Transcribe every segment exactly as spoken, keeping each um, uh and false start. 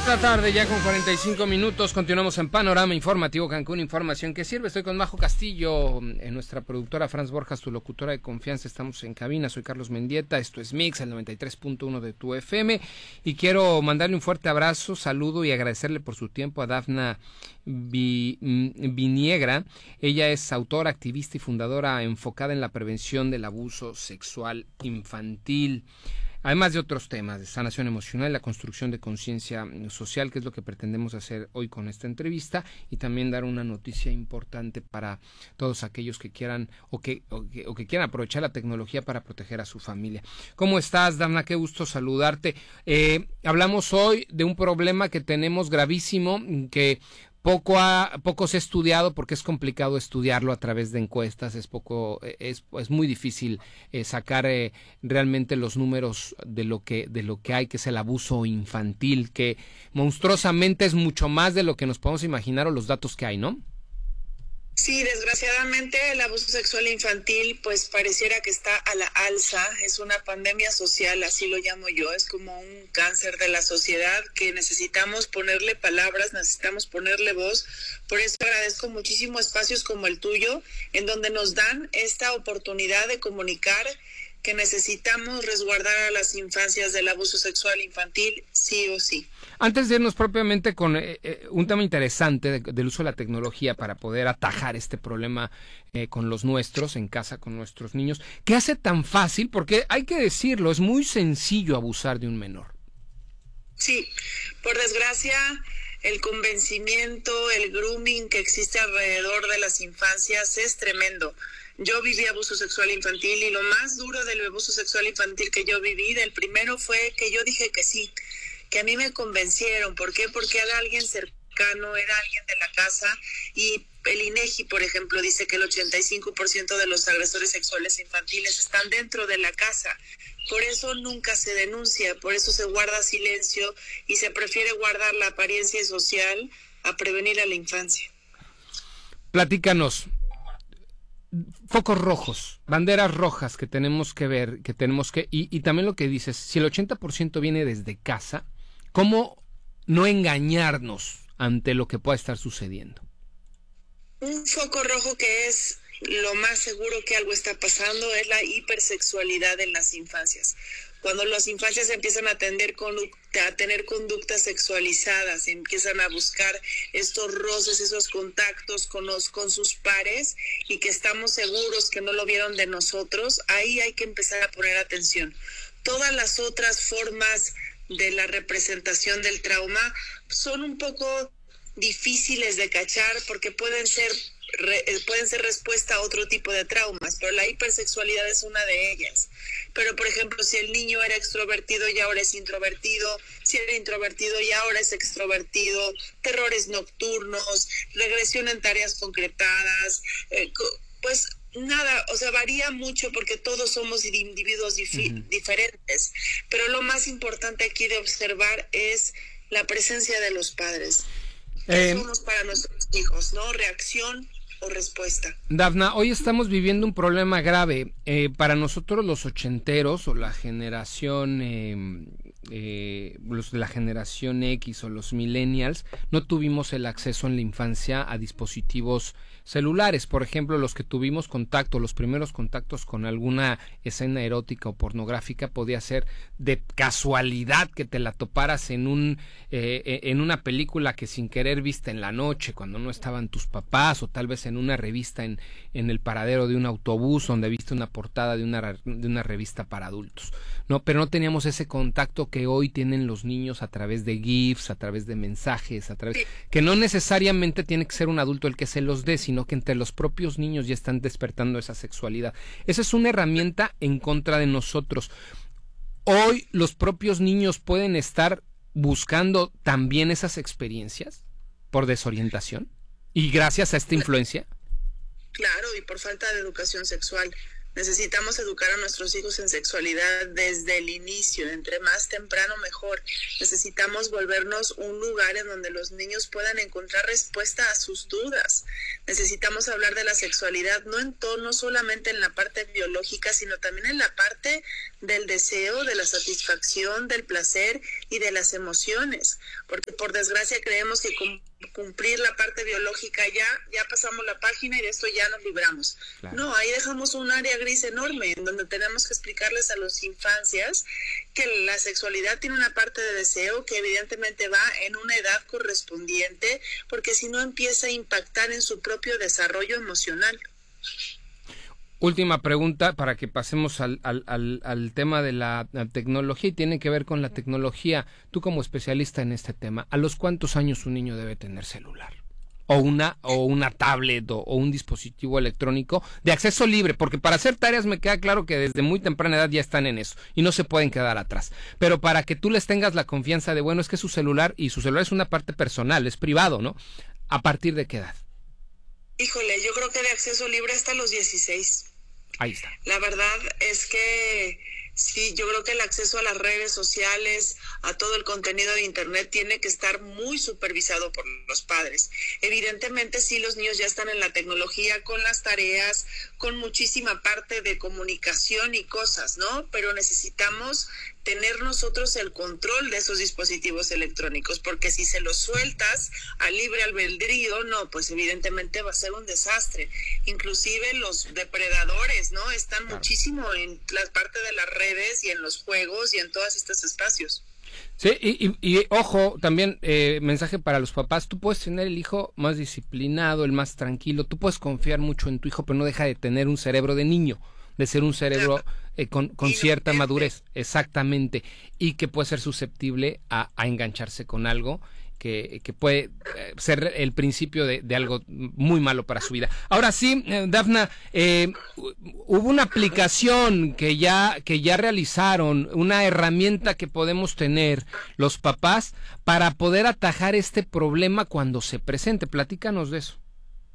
esta tarde, ya con cuarenta y cinco minutos, continuamos en Panorama Informativo Cancún, información que sirve. Estoy con Majo Castillo, en nuestra productora Franz Borjas, tu locutora de confianza. Estamos en cabina, soy Carlos Mendieta, esto es Mix, el noventa y tres punto uno de tu F M. Y quiero mandarle un fuerte abrazo, saludo y agradecerle por su tiempo a Dafna Viniegra. Ella es autora, activista y fundadora enfocada en la prevención del abuso sexual infantil. Además de otros temas de sanación emocional, la construcción de conciencia social, que es lo que pretendemos hacer hoy con esta entrevista, y también dar una noticia importante para todos aquellos que quieran o que, o que, o que quieran aprovechar la tecnología para proteger a su familia. ¿Cómo estás, Dafna? Qué gusto saludarte. Eh, hablamos hoy de un problema que tenemos gravísimo, que Poco, ha, poco se ha estudiado porque es complicado estudiarlo a través de encuestas, es poco, es, es muy difícil eh, sacar eh, realmente los números de lo que, de lo que hay, que es el abuso infantil, que monstruosamente es mucho más de lo que nos podemos imaginar o los datos que hay, ¿no? Sí, desgraciadamente el abuso sexual infantil pues pareciera que está a la alza, es una pandemia social, así lo llamo yo, es como un cáncer de la sociedad que necesitamos ponerle palabras, necesitamos ponerle voz. Por eso agradezco muchísimo espacios como el tuyo, en donde nos dan esta oportunidad de comunicar que necesitamos resguardar a las infancias del abuso sexual infantil, sí o sí. Antes de irnos propiamente con eh, eh, un tema interesante de, del uso de la tecnología para poder atajar este problema eh, con los nuestros, en casa con nuestros niños, ¿qué hace tan fácil? Porque hay que decirlo, es muy sencillo abusar de un menor. Sí, por desgracia, el convencimiento, el grooming que existe alrededor de las infancias es tremendo. Yo viví abuso sexual infantil y lo más duro del abuso sexual infantil que yo viví, del primero fue que yo dije que sí, que a mí me convencieron. ¿Por qué? Porque era alguien cercano, era alguien de la casa, y el INEGI, por ejemplo, dice que el ochenta y cinco por ciento de los agresores sexuales infantiles están dentro de la casa. Por eso nunca se denuncia, por eso se guarda silencio y se prefiere guardar la apariencia social a prevenir a la infancia. Platícanos. Focos rojos, banderas rojas que tenemos que ver, que tenemos que, y, y también lo que dices, si el ochenta por ciento viene desde casa, ¿cómo no engañarnos ante lo que pueda estar sucediendo? Un foco rojo que es lo más seguro que algo está pasando es la hipersexualidad en las infancias. Cuando las infancias empiezan a, tener conducta, a tener conductas sexualizadas, empiezan a buscar estos roces, esos contactos con, los, con sus pares y que estamos seguros que no lo vieron de nosotros, ahí hay que empezar a poner atención. Todas las otras formas de la representación del trauma son un poco difíciles de cachar porque pueden ser Re, pueden ser respuesta a otro tipo de traumas, pero la hipersexualidad es una de ellas. Pero por ejemplo, si el niño era extrovertido y ahora es introvertido, si era introvertido y ahora es extrovertido, terrores nocturnos, regresión en tareas concretadas, eh, pues nada, o sea, varía mucho porque todos somos individuos dif- uh-huh. diferentes, pero lo más importante aquí de observar es la presencia de los padres. Eh, somos para nuestros hijos, ¿no? Reacción o respuesta. Dafna, hoy estamos viviendo un problema grave. Eh, para nosotros los ochenteros o la generación, eh, eh, los de la generación X o los millennials, no tuvimos el acceso en la infancia a dispositivos celulares. Por ejemplo, los que tuvimos contacto, los primeros contactos con alguna escena erótica o pornográfica podía ser de casualidad que te la toparas en un eh, en una película que sin querer viste en la noche cuando no estaban tus papás, o tal vez en una revista en, en el paradero de un autobús donde viste una portada de una, de una revista para adultos, ¿no? Pero no teníamos ese contacto que hoy tienen los niños a través de GIFs, a través de mensajes, a través que no necesariamente tiene que ser un adulto el que se los dé, sino que entre los propios niños ya están despertando esa sexualidad. Esa es una herramienta en contra de nosotros. Hoy los propios niños pueden estar buscando también esas experiencias por desorientación y gracias a esta influencia. Claro, y por falta de educación sexual. Necesitamos educar a nuestros hijos en sexualidad desde el inicio, entre más temprano mejor. Necesitamos volvernos un lugar en donde los niños puedan encontrar respuesta a sus dudas. Necesitamos hablar de la sexualidad no en todo, no solamente en la parte biológica, sino también en la parte del deseo, de la satisfacción, del placer y de las emociones. Porque por desgracia creemos que con cumplir la parte biológica ya, ya pasamos la página y de esto ya nos libramos. Claro. No, ahí dejamos un área gris enorme en donde tenemos que explicarles a las infancias que la sexualidad tiene una parte de deseo que evidentemente va en una edad correspondiente, porque si no empieza a impactar en su propio desarrollo emocional. Última pregunta para que pasemos al, al, al, al tema de la, la tecnología, y tiene que ver con la tecnología. Tú como especialista en este tema, ¿a los cuántos años un niño debe tener celular? O una, o una tablet o, o un dispositivo electrónico de acceso libre, porque para hacer tareas me queda claro que desde muy temprana edad ya están en eso y no se pueden quedar atrás. Pero para que tú les tengas la confianza de, bueno, es que su celular, y su celular es una parte personal, es privado, ¿no? ¿A partir de qué edad? Híjole, yo creo que de acceso libre hasta los dieciséis. Ahí está. La verdad es que sí, yo creo que el acceso a las redes sociales, a todo el contenido de internet tiene que estar muy supervisado por los padres. Evidentemente sí, los niños ya están en la tecnología con las tareas, con muchísima parte de comunicación y cosas, ¿no? Pero necesitamos tener nosotros el control de esos dispositivos electrónicos, porque si se los sueltas a libre albedrío, no, pues evidentemente va a ser un desastre. Inclusive los depredadores, ¿no? Están claro. muchísimo en la parte de las redes y en los juegos y en todos estos espacios. Sí, y, y, y ojo, también eh, mensaje para los papás, tú puedes tener el hijo más disciplinado, el más tranquilo, tú puedes confiar mucho en tu hijo, pero no deja de tener un cerebro de niño, de ser un cerebro eh, con, con cierta madurez, exactamente, y que puede ser susceptible a, a engancharse con algo que, que puede eh, ser el principio de, de algo muy malo para su vida. Ahora sí, eh, Dafna, eh, hubo una aplicación que ya, que ya realizaron, una herramienta que podemos tener los papás para poder atajar este problema cuando se presente. Platícanos de eso.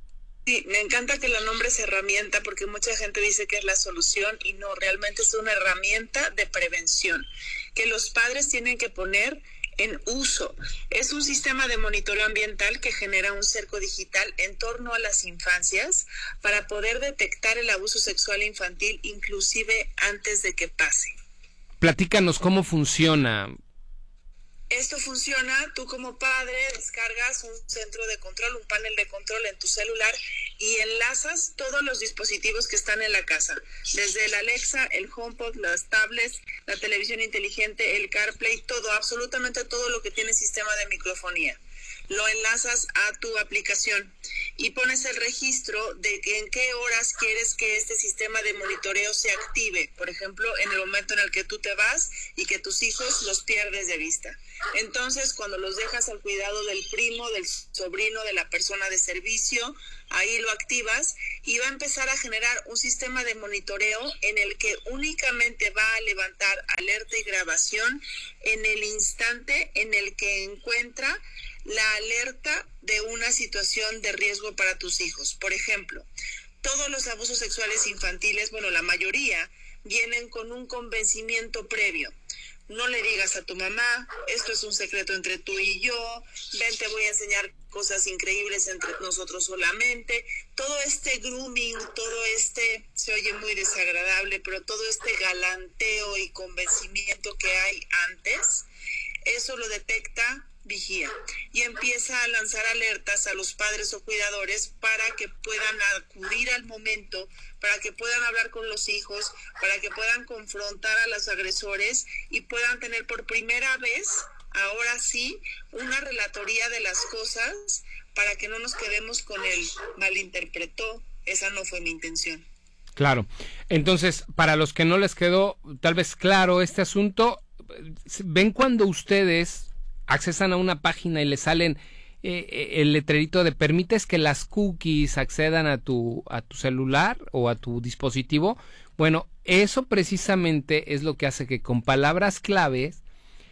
Sí, me encanta que la nombres herramienta, porque mucha gente dice que es la solución y no, realmente es una herramienta de prevención que los padres tienen que poner en uso. Es un sistema de monitoreo ambiental que genera un cerco digital en torno a las infancias para poder detectar el abuso sexual infantil inclusive antes de que pase. Platícanos cómo funciona. Esto funciona, tú como padre descargas un centro de control, un panel de control en tu celular y enlazas todos los dispositivos que están en la casa, desde el Alexa, el HomePod, las tablets, la televisión inteligente, el CarPlay, todo, absolutamente todo lo que tiene sistema de microfonía. Lo enlazas a tu aplicación y pones el registro de que en qué horas quieres que este sistema de monitoreo se active. Por ejemplo, en el momento en el que tú te vas y que tus hijos los pierdes de vista. Entonces, cuando los dejas al cuidado del primo, del sobrino, de la persona de servicio, ahí lo activas y va a empezar a generar un sistema de monitoreo en el que únicamente va a levantar alerta y grabación en el instante en el que encuentra la alerta de una situación de riesgo para tus hijos. Por ejemplo, todos los abusos sexuales infantiles, bueno, la mayoría, vienen con un convencimiento previo. No le digas a tu mamá, esto es un secreto entre tú y yo, ven, te voy a enseñar cosas increíbles entre nosotros solamente. Todo este grooming, todo este, se oye muy desagradable, pero todo este galanteo y convencimiento que hay antes, eso lo detecta Vigía y empieza a lanzar alertas a los padres o cuidadores para que puedan acudir al momento, para que puedan hablar con los hijos, para que puedan confrontar a los agresores y puedan tener por primera vez, ahora sí, una relatoría de las cosas para que no nos quedemos con el malinterpretó, esa no fue mi intención. Claro, entonces, para los que no les quedó tal vez claro este asunto, ven cuando ustedes accesan a una página y le salen eh, el letrerito de permites que las cookies accedan a tu a tu celular o a tu dispositivo. Bueno, eso precisamente es lo que hace que con palabras claves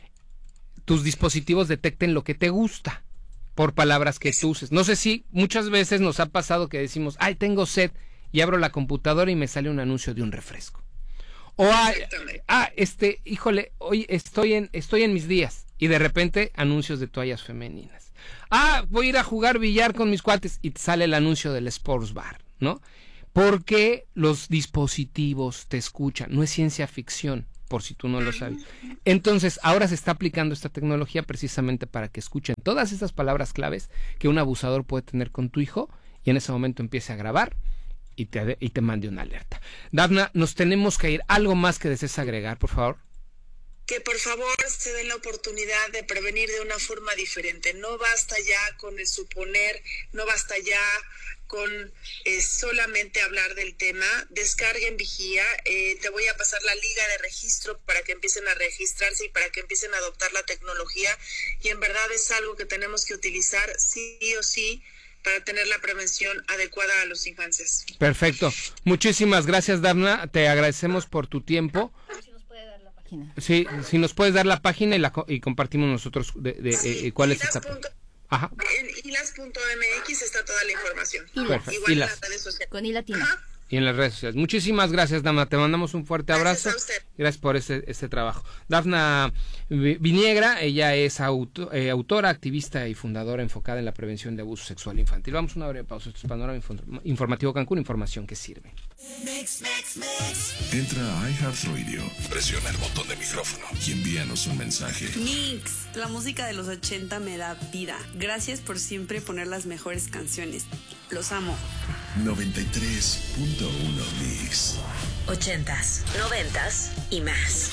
tus dispositivos detecten lo que te gusta por palabras que tú uses. No sé si muchas veces nos ha pasado que decimos, ay, tengo sed, y abro la computadora y me sale un anuncio de un refresco. O ah, ah, este, híjole, hoy estoy en, estoy en mis días y de repente anuncios de toallas femeninas. Ah, voy a ir a jugar billar con mis cuates y te sale el anuncio del Sports Bar, ¿no? Porque los dispositivos te escuchan, no es ciencia ficción, por si tú no lo sabes. Entonces, ahora se está aplicando esta tecnología precisamente para que escuchen todas estas palabras claves que un abusador puede tener con tu hijo y en ese momento empiece a grabar y te, y te mande una alerta. Dafna, nos tenemos que ir. ¿Algo más que desees agregar, por favor? Que por favor se den la oportunidad de prevenir de una forma diferente. No basta ya con el suponer, no basta ya con eh, solamente hablar del tema. Descarguen Vigía, eh, te voy a pasar la liga de registro para que empiecen a registrarse y para que empiecen a adoptar la tecnología, y en verdad es algo que tenemos que utilizar sí o sí para tener la prevención adecuada a las infancias. Perfecto. Muchísimas gracias, Dafna. Te agradecemos por tu tiempo. Sí, si nos puedes dar la página y, la, y compartimos nosotros de, de, sí, eh, cuál es esta. Ajá. En ilas punto m x está toda la información. Perfecto. Igual Ilas. en las redes sociales. Con I latina. Ajá. Y en las redes sociales. Muchísimas gracias, Dafna. Te mandamos un fuerte abrazo. Gracias a usted. Gracias por este, este trabajo. Dafna Viniegra, ella es auto, eh, autora, activista y fundadora enfocada en la prevención de abuso sexual infantil. Vamos a una breve pausa. Esto es Panorama Info- Informativo Cancún, información que sirve. Mix, mix, mix. Entra a iHeartRadio, presiona el botón de micrófono y envíanos un mensaje. Mix, la música de los ochenta me da vida. Gracias por siempre poner las mejores canciones. Los amo. noventa y tres punto uno Mix. Ochentas, noventas y más.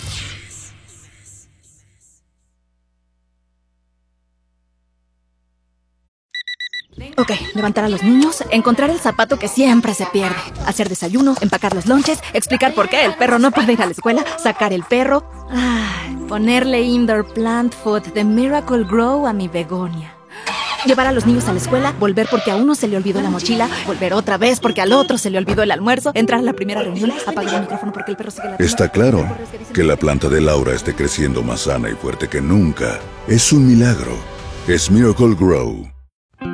Ok, levantar a los niños, encontrar el zapato que siempre se pierde, hacer desayuno, empacar los lonches, explicar por qué el perro no puede ir a la escuela, sacar el perro, ay, ponerle indoor plant food de Miracle Grow a mi begonia. Llevar a los niños a la escuela, volver porque a uno se le olvidó la mochila, volver otra vez porque al otro se le olvidó el almuerzo, entrar a la primera reunión, apagar el micrófono porque el perro sigue la... Está claro que la planta de Laura esté creciendo más sana y fuerte que nunca. Es un milagro. Es Miracle Grow.